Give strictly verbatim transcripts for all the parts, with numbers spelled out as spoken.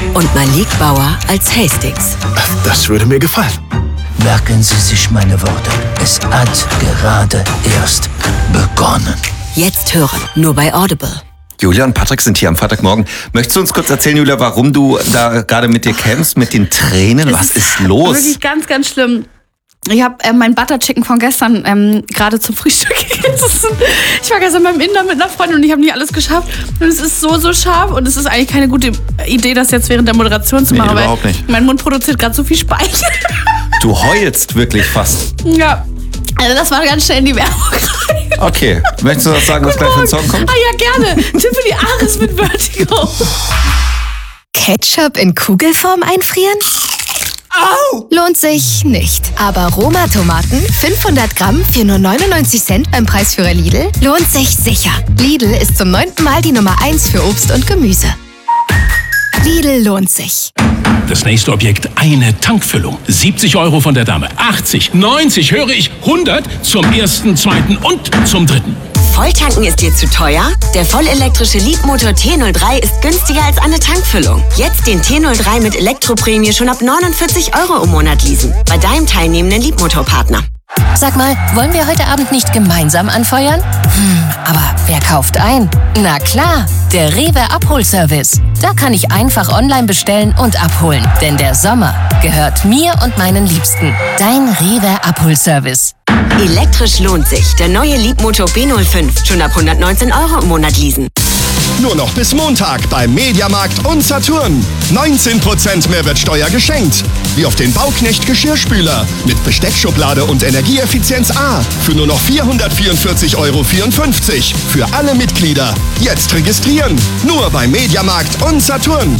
und Malik Bauer als Hastings. Das würde mir gefallen. Merken Sie sich meine Worte. Es hat gerade erst begonnen. Jetzt hören, nur bei Audible. Julia und Patrick sind hier am Freitagmorgen. Möchtest du uns kurz erzählen, Julia, warum du da gerade mit dir kämpfst, mit den Tränen? Was ist los? Wirklich ganz, ganz schlimm. Ich habe äh, mein Butter Chicken von gestern ähm, gerade zum Frühstück gegessen. Ich war gestern beim Inder mit einer Freundin und ich habe nicht alles geschafft. Und es ist so, so scharf und es ist eigentlich keine gute Idee, das jetzt während der Moderation zu machen. Nee, überhaupt nicht. Mein Mund produziert gerade so viel Speichel. Du heulst wirklich fast. Ja, also das war ganz schnell in die Werbung. Okay, möchtest du was sagen, was gleich für ein Song kommt? Ah ja, gerne. Tiffany Aris mit Vertigo. Ketchup in Kugelform einfrieren? Au! Lohnt sich nicht. Aber Roma-Tomaten, fünfhundert Gramm für nur neunundneunzig Cent beim Preisführer Lidl, lohnt sich sicher. Lidl ist zum neunten Mal die Nummer eins für Obst und Gemüse. Lidl lohnt sich. Das nächste Objekt, eine Tankfüllung. siebzig Euro von der Dame. achtzig, neunzig, höre ich, hundert zum ersten, zweiten und zum dritten. Volltanken ist dir zu teuer? Der vollelektrische Leapmotor T null drei ist günstiger als eine Tankfüllung. Jetzt den T null drei mit Elektroprämie schon ab neunundvierzig Euro im Monat leasen. Bei deinem teilnehmenden Leapmotor-Partner. Sag mal, wollen wir heute Abend nicht gemeinsam anfeuern? Hm, aber wer kauft ein? Na klar, der Rewe Abholservice. Da kann ich einfach online bestellen und abholen. Denn der Sommer gehört mir und meinen Liebsten. Dein Rewe Abholservice. Elektrisch lohnt sich. Der neue Leapmotor B null fünf. Schon ab hundertneunzehn Euro im Monat leasen. Nur noch bis Montag beim Mediamarkt und Saturn. neunzehn Prozent Mehrwertsteuer geschenkt. Wie auf den Bauknecht Geschirrspüler mit Besteckschublade und Energieeffizienz A. Für nur noch vierhundertvierundvierzig Euro vierundfünfzig. Für alle Mitglieder. Jetzt registrieren. Nur beim Mediamarkt und Saturn.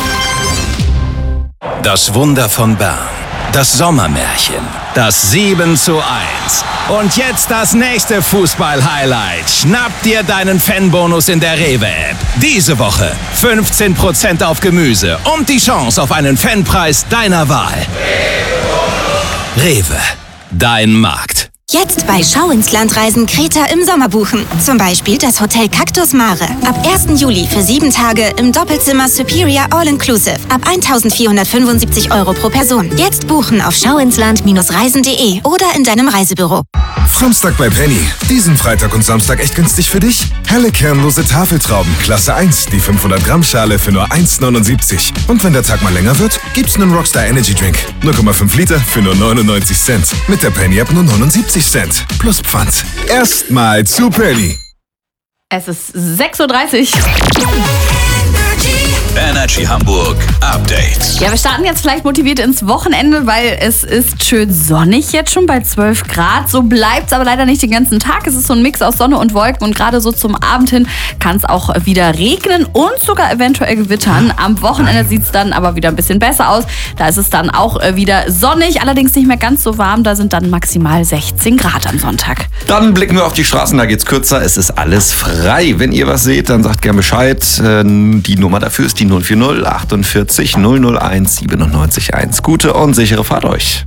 Das Wunder von Bern. Das Sommermärchen. Das sieben zu eins. Und jetzt das nächste Fußball-Highlight. Schnapp dir deinen Fanbonus in der Rewe-App. Diese Woche fünfzehn Prozent auf Gemüse und die Chance auf einen Fanpreis deiner Wahl. Rewe, dein Markt. Jetzt bei Schau ins Land Reisen Kreta im Sommer buchen. Zum Beispiel das Hotel Cactus Mare. Ab ersten Juli für sieben Tage im Doppelzimmer Superior All-Inclusive. Ab eintausendvierhundertfünfundsiebzig Euro pro Person. Jetzt buchen auf schauinsland Reisen punkt de oder in deinem Reisebüro. Samstag bei Penny. Diesen Freitag und Samstag echt günstig für dich. Helle kernlose Tafeltrauben, Klasse eins, die fünfhundert Gramm Schale für nur eins neunundsiebzig. Und wenn der Tag mal länger wird, gibt's einen Rockstar Energy Drink. null Komma fünf Liter für nur neunundneunzig Cent. Mit der Penny App nur neunundsiebzig Cent. Plus Pfand. Erstmal zu Penny. Es ist sechs Uhr dreißig. Energy Hamburg Update. Ja, wir starten jetzt vielleicht motiviert ins Wochenende, weil es ist schön sonnig jetzt schon bei zwölf Grad. So bleibt es aber leider nicht den ganzen Tag. Es ist so ein Mix aus Sonne und Wolken und gerade so zum Abend hin kann es auch wieder regnen und sogar eventuell gewittern. Am Wochenende sieht es dann aber wieder ein bisschen besser aus. Da ist es dann auch wieder sonnig, allerdings nicht mehr ganz so warm. Da sind dann maximal sechzehn Grad am Sonntag. Dann blicken wir auf die Straßen, da geht's kürzer. Es ist alles frei. Wenn ihr was seht, dann sagt gerne Bescheid. Die Nummer dafür ist die null vier null achtundvierzig null null eins siebenundneunzig eins. Gute und sichere Fahrt euch.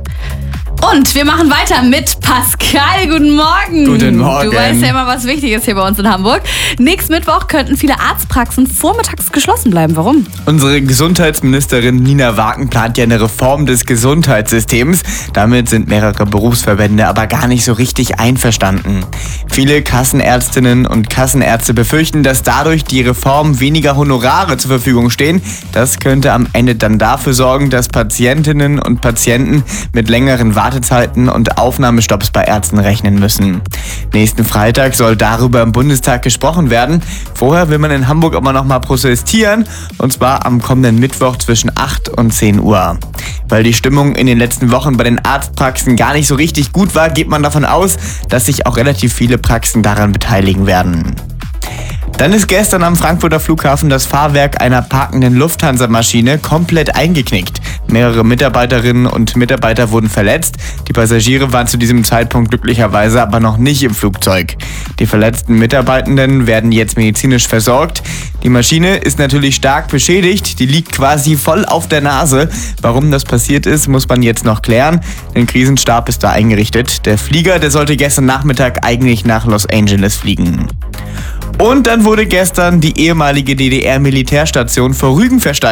Und wir machen weiter mit Pascal. Guten Morgen. Guten Morgen. Du weißt ja immer, was wichtig ist hier bei uns in Hamburg. Nächsten Mittwoch könnten viele Arztpraxen vormittags geschlossen bleiben. Warum? Unsere Gesundheitsministerin Nina Wagen plant ja eine Reform des Gesundheitssystems. Damit sind mehrere Berufsverbände aber gar nicht so richtig einverstanden. Viele Kassenärztinnen und Kassenärzte befürchten, dass dadurch die Reform weniger Honorare zur Verfügung stehen. Das könnte am Ende dann dafür sorgen, dass Patientinnen und Patienten mit längeren Wartezeiten und Aufnahmestopps bei Ärzten rechnen müssen. Nächsten Freitag soll darüber im Bundestag gesprochen werden. Vorher will man in Hamburg aber noch mal protestieren, und zwar am kommenden Mittwoch zwischen acht und zehn Uhr. Weil die Stimmung in den letzten Wochen bei den Arztpraxen gar nicht so richtig gut war, geht man davon aus, dass sich auch relativ viele Praxen daran beteiligen werden. Dann ist gestern am Frankfurter Flughafen das Fahrwerk einer parkenden Lufthansa-Maschine komplett eingeknickt. Mehrere Mitarbeiterinnen und Mitarbeiter wurden verletzt. Die Passagiere waren zu diesem Zeitpunkt glücklicherweise aber noch nicht im Flugzeug. Die verletzten Mitarbeitenden werden jetzt medizinisch versorgt. Die Maschine ist natürlich stark beschädigt. Die liegt quasi voll auf der Nase. Warum das passiert ist, muss man jetzt noch klären. Ein Krisenstab ist da eingerichtet. Der Flieger, der sollte gestern Nachmittag eigentlich nach Los Angeles fliegen. Und dann wurde gestern die ehemalige D D R-Militärstation vor Rügen versteigert.